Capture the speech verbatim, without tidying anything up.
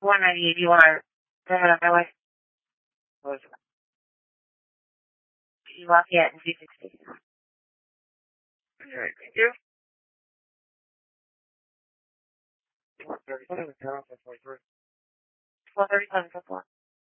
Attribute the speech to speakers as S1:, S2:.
S1: one ninety-eight, you are driving on my way.
S2: What is it?
S1: Lafayette and two sixty.
S2: Alright, thank you. one thirty-seven, ten off at forty-three.
S1: twelve thirty-seven, so far.